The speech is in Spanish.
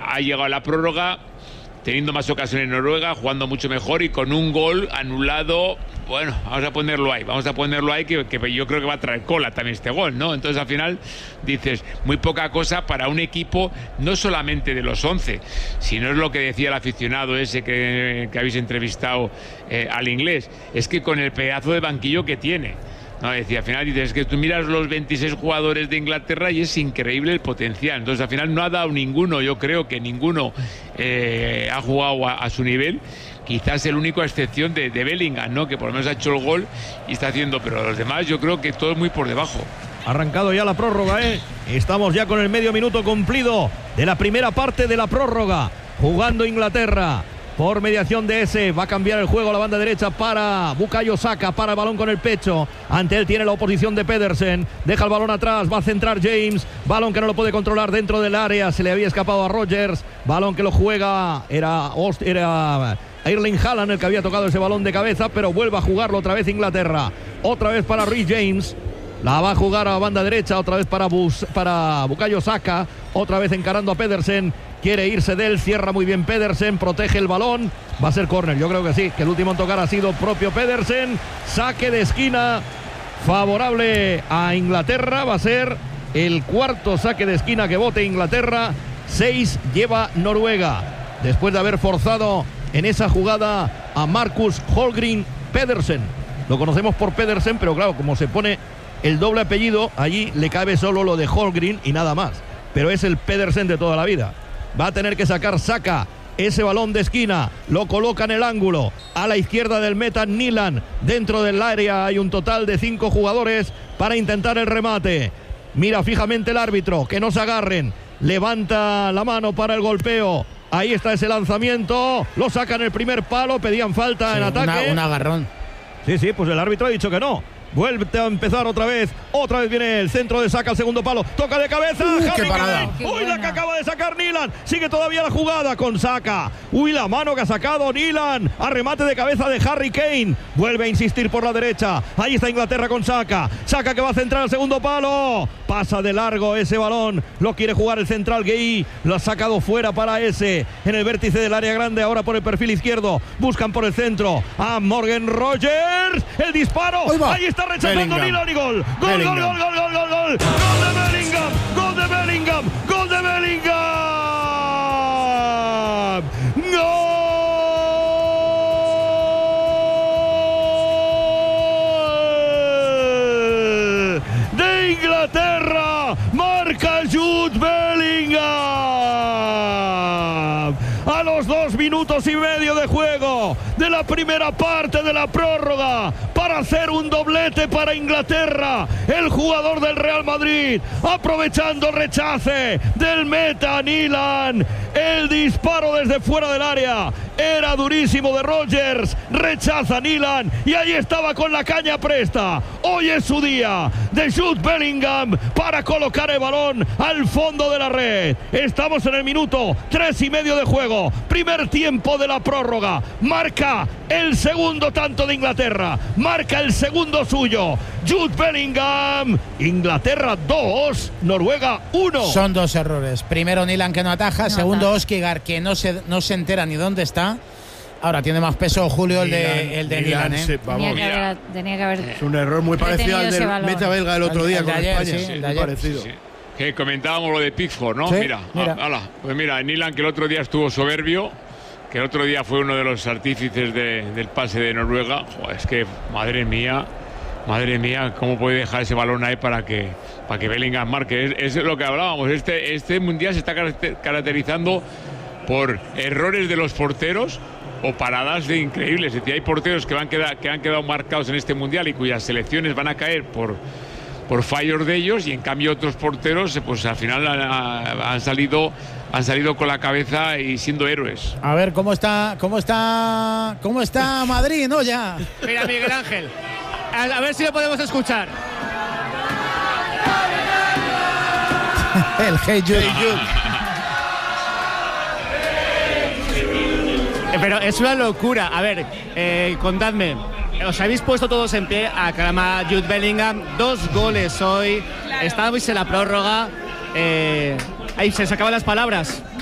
ha llegado a la prórroga teniendo más ocasiones en Noruega, jugando mucho mejor y con un gol anulado. Bueno, vamos a ponerlo ahí, que yo creo que va a traer cola también este gol, ¿no? Entonces al final dices, muy poca cosa para un equipo, no solamente de los 11, sino es lo que decía el aficionado ese que habéis entrevistado al inglés, es que con el pedazo de banquillo que tiene. No, decía, al final dices, es que tú miras los 26 jugadores de Inglaterra y es increíble el potencial. Entonces al final no ha dado ninguno, yo creo que ninguno ha jugado a su nivel. Quizás el único a excepción de Bellingham, ¿no? Que por lo menos ha hecho el gol y está haciendo, pero los demás yo creo que todo es muy por debajo. Arrancado ya la prórroga, Estamos ya con el medio minuto cumplido de la primera parte de la prórroga. Jugando Inglaterra. Por mediación de ese, va a cambiar el juego a la banda derecha para Bukayo Saka, para el balón con el pecho. Ante él tiene la oposición de Pedersen. Deja el balón atrás, va a centrar James. Balón que no lo puede controlar dentro del área. Se le había escapado a Rodgers. Balón que lo juega, era Erling Haaland el que había tocado ese balón de cabeza, pero vuelve a jugarlo otra vez Inglaterra. Otra vez para Reece James. La va a jugar a la banda derecha, otra vez para Bukayo Saka. Otra vez encarando a Pedersen. Quiere irse de él, cierra muy bien Pedersen, protege el balón. Va a ser córner, yo creo que sí, que el último en tocar ha sido propio Pedersen. Saque de esquina favorable a Inglaterra. Va a ser el cuarto saque de esquina que bote Inglaterra. 6 lleva Noruega. Después de haber forzado en esa jugada a Marcus Holmgren Pedersen. Lo conocemos por Pedersen, pero claro, como se pone el doble apellido, allí le cabe solo lo de Holmgren y nada más. Pero es el Pedersen de toda la vida. Va a tener que sacar Saka ese balón de esquina, lo coloca en el ángulo, a la izquierda del meta Nyland. Dentro del área hay un total de 5 jugadores para intentar el remate. Mira fijamente el árbitro, que no se agarren. Levanta la mano para el golpeo. Ahí está ese lanzamiento, lo sacan el primer palo, pedían falta en ataque. Un agarrón. Sí, pues el árbitro ha dicho que no. Vuelve a empezar otra vez viene el centro de Saka al segundo palo, toca de cabeza, qué parada. Uy, la que acaba de sacar Nyland, sigue todavía la jugada con Saka, la mano que ha sacado Nyland, a remate de cabeza de Harry Kane, vuelve a insistir por la derecha, ahí está Inglaterra con Saka que va a centrar al segundo palo, pasa de largo ese balón, lo quiere jugar el central Gueye, lo ha sacado fuera para ese, en el vértice del área grande, ahora por el perfil izquierdo, buscan por el centro, a Morgan Rogers, el disparo, ahí está rechazando Nyland y gol de Bellingham, gol de Bellingham, gol de Inglaterra, marca Jude Bellingham a los 2 minutos y medio de juego de la primera parte de la prórroga para hacer un doblete para Inglaterra. El jugador del Real Madrid aprovechando el rechace del meta Nyland. El disparo desde fuera del área era durísimo de Rodgers, rechaza Nyland y ahí estaba con la caña presta. Hoy es su día de Jude Bellingham para colocar el balón al fondo de la red. Estamos en el minuto 3,5 de juego, primer tiempo de la prórroga. Marca el segundo tanto de Inglaterra, marca el segundo suyo Jude Bellingham. Inglaterra 2, Noruega 1. Son 2 errores. Primero Nyland que no ataja, segundo Oskigar que no se entera ni dónde está. Ahora tiene más peso Julio el de Nyland. Tenía que haber es un error muy parecido al del meta belga el otro día con España. Sí, muy parecido. Sí. Que comentábamos lo de Pickford, ¿no? Sí, Mira, Nyland, que el otro día estuvo soberbio, que el otro día fue uno de los artífices del pase de Noruega. Joder, es que madre mía, cómo puede dejar ese balón ahí para que Bellingham marque. Es lo que hablábamos. Este mundial se está caracterizando por errores de los porteros o paradas de increíbles. Es decir, hay porteros que han quedado marcados en este mundial y cuyas selecciones van a caer por fallos de ellos, y en cambio otros porteros pues al final han salido con la cabeza y siendo héroes. A ver cómo está Madrid, ¿no? Ya. Mira, Miguel Ángel, a ver si lo podemos escuchar. El Hey Jude. Pero es una locura. A ver, contadme. Os habéis puesto todos en pie a aclamar a Jude Bellingham. 2 goles hoy. Claro. Estábamos en la prórroga. Ahí se sacaban las palabras.